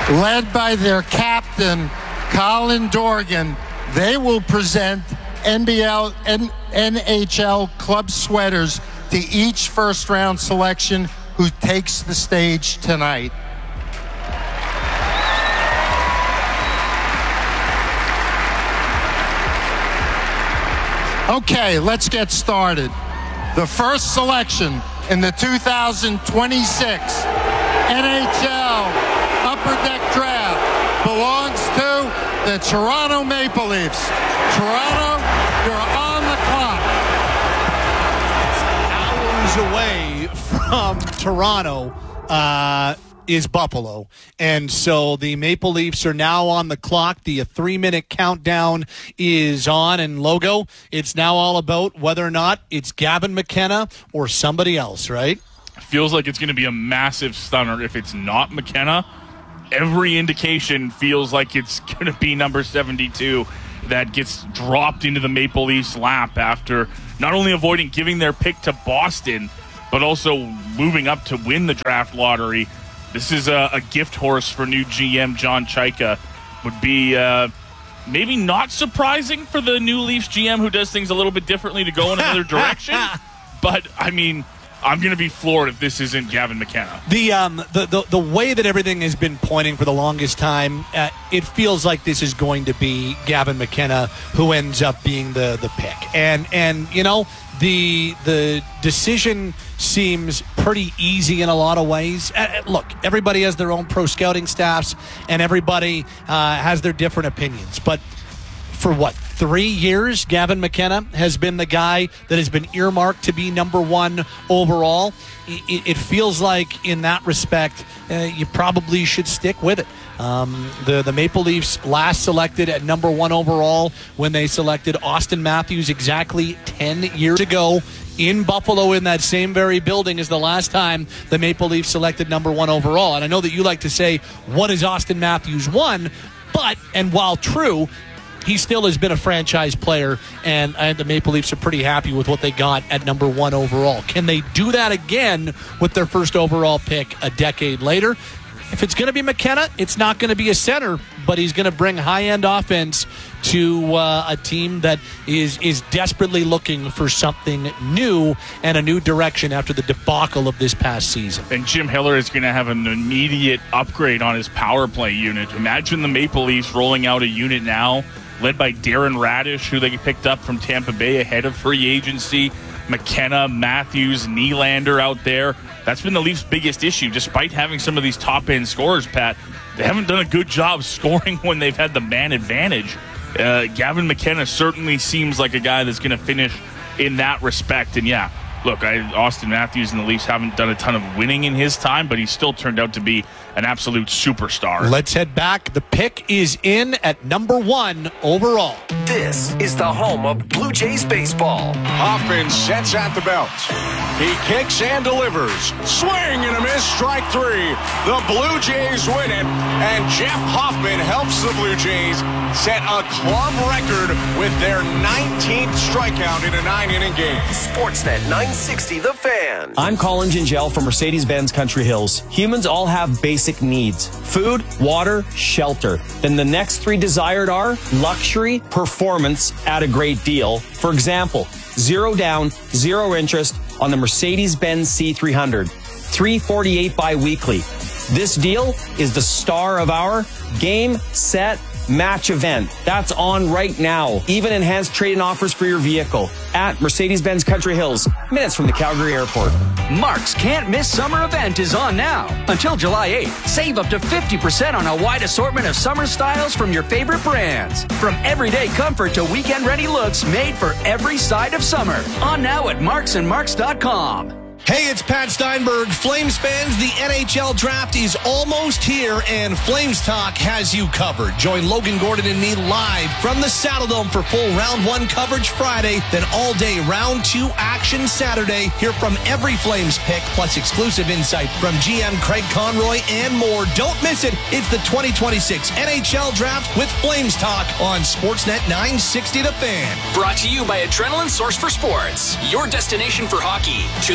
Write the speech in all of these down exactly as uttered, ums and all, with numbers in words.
led by their captain, Colin Dorgan. They will present N B L and N H L club sweaters to each first-round selection who takes the stage tonight. Okay, let's get started. The first selection in the two thousand twenty-six N H L Upper Deck Draft belongs to the Toronto Maple Leafs. Toronto, you're on the clock. Hours away from Toronto uh, is Buffalo. And so the Maple Leafs are now on the clock. The three-minute countdown is on. And, Logo, it's now all about whether or not it's Gavin McKenna or somebody else, right? Feels like it's going to be a massive stunner if it's not McKenna. Every indication feels like it's going to be number seventy-two that gets dropped into the Maple Leafs' lap after not only avoiding giving their pick to Boston, but also moving up to win the draft lottery. This is a, a gift horse for new G M John Chayka. Would be uh, maybe not surprising for the new Leafs G M who does things a little bit differently to go in another direction. But, I mean, I'm going to be floored if this isn't Gavin McKenna. The um the, the the way that everything has been pointing for the longest time, uh, it feels like this is going to be Gavin McKenna who ends up being the the pick. And and you know, the the decision seems pretty easy in a lot of ways. Uh, look, everybody has their own pro scouting staffs, and everybody uh, has their different opinions. But for what, three years, Gavin McKenna has been the guy that has been earmarked to be number one overall. It, it feels like, in that respect, uh, you probably should stick with it. Um, the, the Maple Leafs last selected at number one overall when they selected Austin Matthews exactly ten years ago in Buffalo, in that same very building as the last time the Maple Leafs selected number one overall. And I know that you like to say, what is Austin Matthews won? But, and while true, he still has been a franchise player, and, and the Maple Leafs are pretty happy with what they got at number one overall. Can they do that again with their first overall pick a decade later? If it's going to be McKenna, it's not going to be a center, but he's going to bring high-end offense to uh, a team that is is desperately looking for something new and a new direction after the debacle of this past season. And Jim Hiller is going to have an immediate upgrade on his power play unit. Imagine the Maple Leafs rolling out a unit now led by Darren Radish, who they picked up from Tampa Bay ahead of free agency. McKenna, Matthews, Nylander out there. That's been the Leafs' biggest issue. Despite having some of these top-end scorers, Pat, they haven't done a good job scoring when they've had the man advantage. Uh, Gavin McKenna certainly seems like a guy that's going to finish in that respect. And, yeah, look, I, Austin Matthews and the Leafs haven't done a ton of winning in his time, but he's still turned out to be an absolute superstar. Let's head back. The pick is in at number one overall. This is the home of Blue Jays baseball. Hoffman sets at the belt. He kicks and delivers. Swing and a miss, strike three. The Blue Jays win it, and Jeff Hoffman helps the Blue Jays set a club record with their nineteenth strikeout in a nine-inning game. Sportsnet nine sixty, The Fan. I'm Colin Gingell from Mercedes-Benz Country Hills. Humans all have basic needs: food, water, shelter. Then the next three desired are luxury, performance at a great deal. For example, zero down, zero interest on the Mercedes-Benz C three hundred. three forty-eight bi-weekly. This deal is the star of our Game, Set, Match event. That's on right now. Even enhanced trade-in offers for your vehicle at Mercedes-Benz Country Hills, minutes from the Calgary Airport. Mark's Can't Miss Summer event is on now. Until July eighth, save up to fifty percent on a wide assortment of summer styles from your favorite brands. From everyday comfort to weekend-ready looks made for every side of summer. On now at marks and marks dot com. Hey, it's Pat Steinberg. Flames fans, the N H L draft is almost here, and Flames Talk has you covered. Join Logan Gordon and me live from the Saddledome for full round one coverage Friday, then all day round two action Saturday. Hear from every Flames pick, plus exclusive insight from G M Craig Conroy and more. Don't miss it. It's the twenty twenty-six N H L Draft with Flames Talk on Sportsnet nine sixty The Fan. Brought to you by Adrenaline Source for Sports, your destination for hockey. Two locations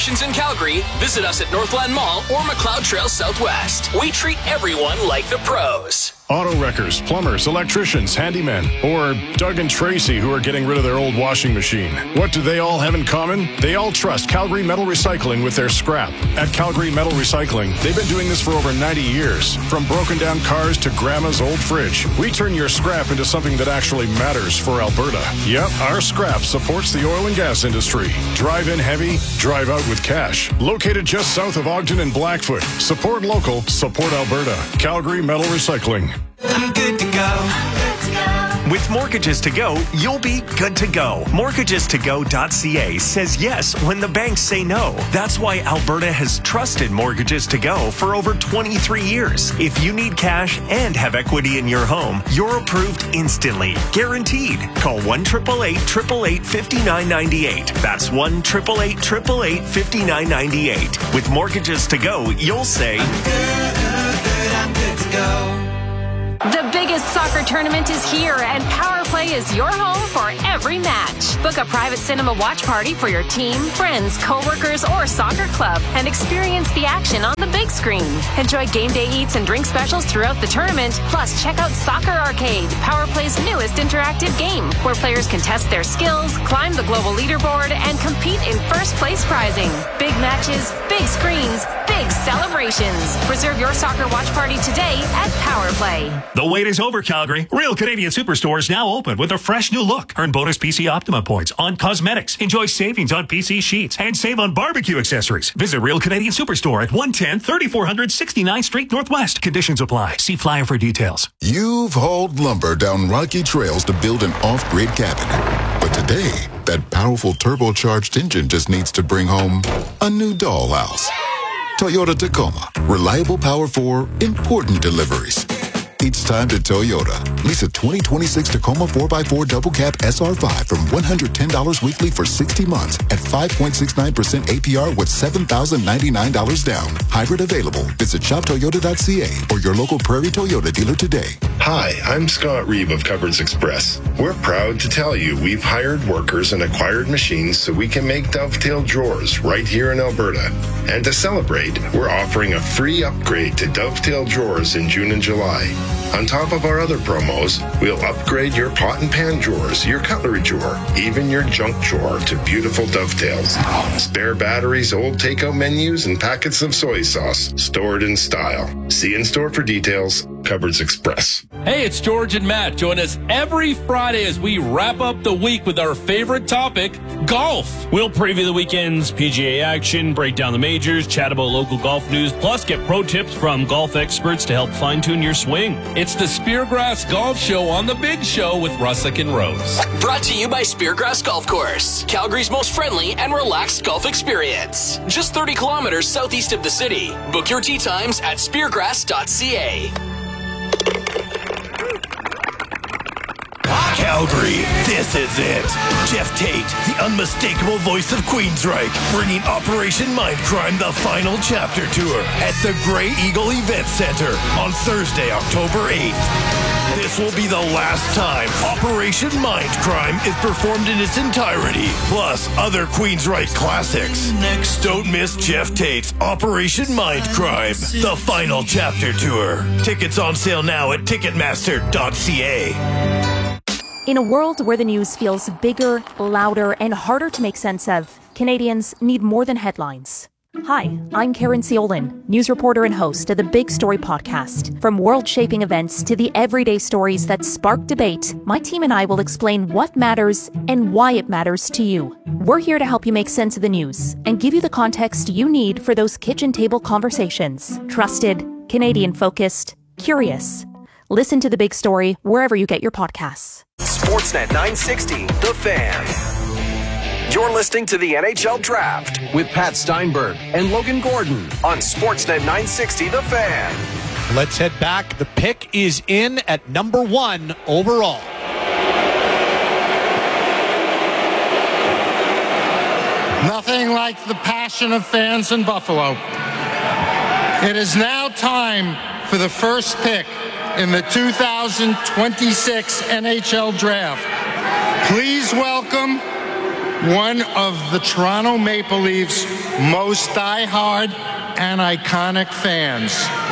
locations in Calgary, visit us at Northland Mall or McLeod Trail Southwest. We treat everyone like the pros. Auto wreckers, plumbers, electricians, handymen, or Doug and Tracy who are getting rid of their old washing machine. What do they all have in common? They all trust Calgary Metal Recycling with their scrap. At Calgary Metal Recycling, they've been doing this for over ninety years. From broken down cars to grandma's old fridge, we turn your scrap into something that actually matters for Alberta. Yep, our scrap supports the oil and gas industry. Drive in heavy, drive out with cash. Located just south of Ogden and Blackfoot. Support local, support Alberta. Calgary Metal Recycling. I'm good to go. With Mortgages to Go, you'll be good to go. mortgages to go dot c a says yes when the banks say no. That's why Alberta has trusted Mortgages to Go for over twenty-three years. If you need cash and have equity in your home, you're approved instantly. Guaranteed. Call one eight eight eight, eight eight eight, five nine nine eight. That's one eight eight eight, eight eight eight, five nine nine eight. With Mortgages to Go, you'll say, I'm good, good, I'm good to go. The biggest soccer tournament is here, and Power Play is your home for every match. Book a private cinema watch party for your team, friends, co-workers, or soccer club, and experience the action on the big screen. Enjoy game day eats and drink specials throughout the tournament. Plus, check out Soccer Arcade, Power Play's newest interactive game, where players can test their skills, climb the global leaderboard, and compete in first place prizing. Big matches, big screens, big celebrations. Reserve your soccer watch party today at Power Play. The wait is over, Calgary. Real Canadian Superstore is now open with a fresh new look. Earn bonus P C Optima points on cosmetics. Enjoy savings on P C sheets and save on barbecue accessories. Visit Real Canadian Superstore at one ten, thirty-four hundred sixty-ninth Street Northwest. Conditions apply. See flyer for details. You've hauled lumber down rocky trails to build an off-grid cabin. But today, that powerful turbocharged engine just needs to bring home a new dollhouse. Toyota Tacoma. Reliable power for important deliveries. It's time to Toyota. Lease a twenty twenty-six Tacoma four by four Double Cab S R five from one hundred ten dollars weekly for sixty months at five point six nine percent A P R with seven thousand ninety-nine dollars down. Hybrid available. Visit shop toyota dot c a or your local Prairie Toyota dealer today. Hi, I'm Scott Reeve of Cupboards Express. We're proud to tell you we've hired workers and acquired machines so we can make dovetail drawers right here in Alberta. And to celebrate, we're offering a free upgrade to dovetail drawers in June and July. On top of our other promos, we'll upgrade your pot and pan drawers, your cutlery drawer, even your junk drawer to beautiful dovetails. Spare batteries, old takeout menus, and packets of soy sauce stored in style. See in store for details. Cupboards Express. Hey, it's George and Matt. Join us every Friday as we wrap up the week with our favorite topic, golf. We'll preview the weekend's P G A action, break down the majors, chat about local golf news, plus get pro tips from golf experts to help fine-tune your swing. It's the Speargrass Golf Show on The Big Show with Russick and Rose. Brought to you by Speargrass Golf Course, Calgary's most friendly and relaxed golf experience. Just thirty kilometers southeast of the city. Book your tee times at speargrass dot c a. Calgary, this is it. Jeff Tate, the unmistakable voice of Queensryche, bringing Operation Mindcrime the final chapter tour at the Grey Eagle Event Center on Thursday, October eighth. This will be the last time Operation Mindcrime is performed in its entirety, plus other Queensryche classics. Next, don't miss Jeff Tate's Operation Mindcrime, the final chapter tour. Tickets on sale now at ticketmaster dot c a. In a world where the news feels bigger, louder, and harder to make sense of, Canadians need more than headlines. Hi, I'm Karen Ciolin, news reporter and host of the Big Story podcast. From world-shaping events to the everyday stories that spark debate, my team and I will explain what matters and why it matters to you. We're here to help you make sense of the news and give you the context you need for those kitchen table conversations. Trusted, Canadian-focused, curious. Listen to The Big Story wherever you get your podcasts. Sportsnet nine sixty, The Fan. You're listening to the N H L Draft with Pat Steinberg and Logan Gordon on Sportsnet nine sixty, The Fan. Let's head back. The pick is in at number one overall. Nothing like the passion of fans in Buffalo. It is now time for the first pick in the two thousand twenty-six N H L Draft. Please welcome one of the Toronto Maple Leafs most diehard and iconic fans.